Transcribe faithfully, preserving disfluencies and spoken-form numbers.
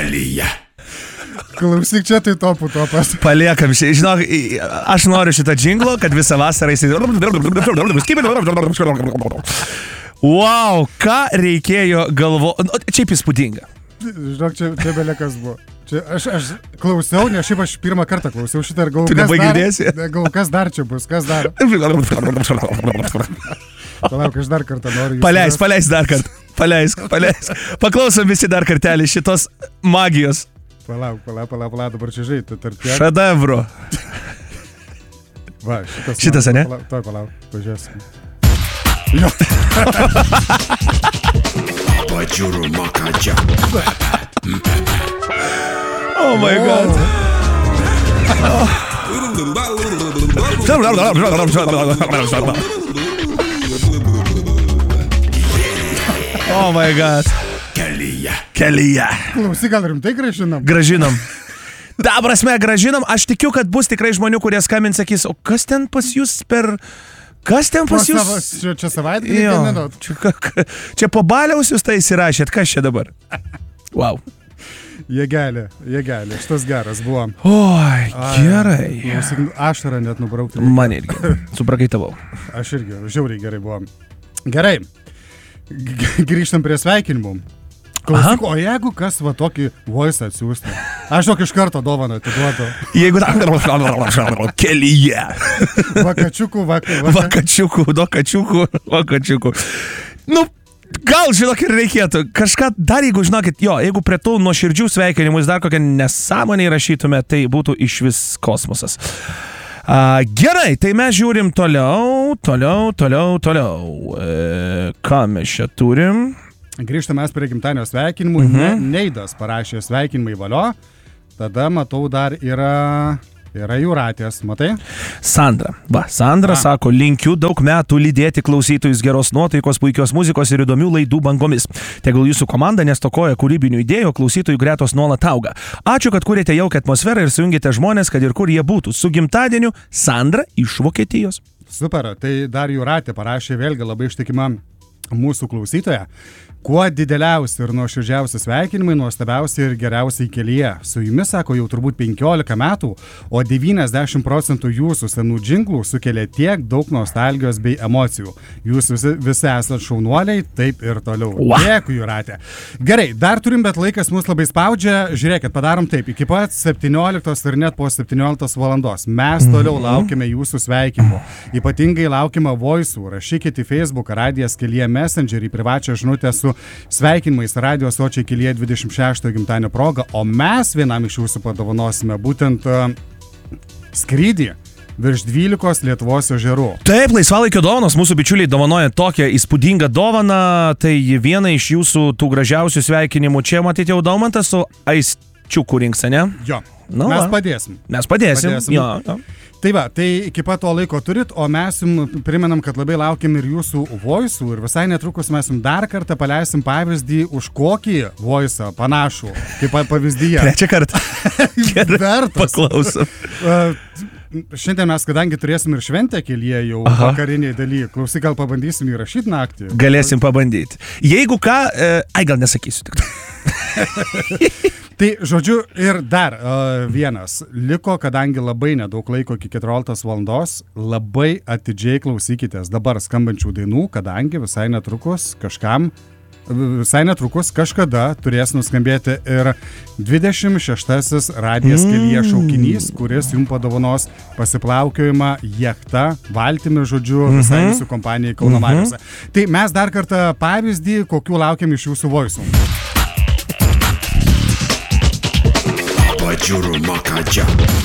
Kelyje. Klausyk, čia tai topų topas. Paliekam šį. Žinok, aš noriu šitą džinglą, kad visą vasarą jisai... Wow, ką reikėjo galvo... Čia įspūdinga. Žinok, čia, čia belekas buvo. Čia aš, aš klausiau, nes šiaip aš pirmą kartą klausiau šitą ir galvoju, tu nebai girdėsi? Galvoju, kas dar čia bus, kas dar. Palauk, aš dar kartą noriu. Paleis, paleis dar kartą. Paleisk, paleisk. Paklausom visi dar kartelį šitos magijos. Palauk, palauk, palauk, palauk, dabar čia žai, tu tarp tiek. Šedevro. Va, šitas. Šitas, ne? Toj, palauk, pažiūrėsim. Jo. Pačiūrų makadžia. Oh my god. Oh my god. Kelyje. Kelyje. Klausyk, gal rimtai gražinam? Gražinam. Ta prasme, gražinam. Aš tikiu, kad bus tikrai žmonių, kurie skambins, sakys, o kas ten pas jūs per... Kas ten pas jūs? Sava, čia, čia savaitgalį gaminot. Čia, čia po baliaus jūs tai įsirašėt. Kas čia dabar? Wow. Jėgelė, jėgelė. Šitas geras buvo. Oi, gerai. Klausyk, ašarą net nubraukti. Man irgi. Suprakaitavau. Aš irgi. Žiauriai gerai buvo. Gerai. Grįžtam prie sveikinimų. Klausyk, o jeigu kas va tokį voice atsiųstų, aš tokį iš karto dovaną atiduodu. Jeigu kelyje. Vakačiukų, vaka, vaka. Vakačiukų, dokačiukų, vakačiukų. Nu, gal, žinok, ir reikėtų. Kažką dar, jeigu žinokit, jo, jeigu prie tų nuoširdžių sveikinimų dar kokią nesąmonę įrašytume, tai būtų iš vis kosmosas. Uh, gerai, tai mes žiūrim toliau, toliau, toliau, toliau. E, ką mes čia turim? Grįžtame mes prie gimtadienio sveikinimų. Mhm. Ne, Neidas parašė sveikinimai valio. Tada, matau, dar yra, yra Jūratės. Matai? Sandra. Va, Sandra A. sako, linkiu daug metų lydėti klausytojus geros nuotaikos, puikios muzikos ir įdomių laidų bangomis. Tegul jūsų komanda nestokoja kūrybinių idėjų, klausytojų gretos nuolat auga. Ačiū, kad kūrėte jaukią atmosferą ir sujungėte žmonės, kad ir kur jie būtų. Su gimtadieniu Sandra iš Vokietijos. Super, tai dar Jūratė parašė vėlgi labai ištikima mūsų klausytoja. Kuo dideliausi ir nuoširdžiausi sveikinimai, nuostabiausi ir geriausiai kelyje. Su jumis, sako, jau turbūt penkiolika metų, o devyniasdešimt procentų jūsų senų džinglų sukelia tiek daug nostalgijos bei emocijų. Jūs visi, visi esat šaunuoliai, taip ir toliau. Wow. Dėkui, Jūratė. Gerai, dar turim, bet laikas mus labai spaudžia. Žiūrėkit, padarom taip, iki pat septynioliktos ir net po septynioliktos valandos. Mes toliau laukime jūsų sveikinimų. Ypatingai laukime voice'ų. Rašykite į Facebook, Radijas Kelyje Messengerį, privačią žinutę su sveikinimais Radio Sočiai Kelyje dvidešimt šeštojo gimtadienio proga, o mes vienam iš jūsų padovanosime būtent uh, skrydį virš dvylikos Lietuvos ežerų. Taip, laisvalaikio dovanos, mūsų bičiuliai dovanoja tokią įspūdingą dovaną, tai viena iš jūsų tų gražiausių sveikinimų. Čia matyti jau Daumantas su Aisčiuku rinks, ne? Jo, nu, mes va. padėsim. Mes padėsim, padėsim. Jo, jo. Tai va, tai iki pat to laiko turit, o mes jums primenam, kad labai laukiam ir jūsų voice'ų ir visai netrukus mes jums dar kartą paleisim pavyzdį už kokį voice'ą panašų, kaip pavyzdyje. Trečią kartą. Vertas. Paklausom. Uh, šiandien mes, kadangi turėsim ir šventę kelyje jau Aha. vakariniai daly, klausyk, gal pabandysim įrašyti naktį. Galėsim pabandyti. Jeigu ką, e, ai gal nesakysiu tik. Tai, žodžiu, ir dar uh, vienas liko, kadangi labai nedaug laiko iki keturioliktos valandos, labai atidžiai klausykitės dabar skambančių dainų, kadangi visai netrukus kažkam, visai netrukus kažkada turės nuskambėti ir dvidešimt šeštasis Radijas Kelyje šaukinys, kuris jums padovanos pasiplaukiojimą jachta, valtimi, žodžiu, visai jūsų kompanijai Kauno Mariose. Tai mes dar kartą pavyzdį, kokių laukiam iš jūsų voice'ų. Pačiūrų makadžia.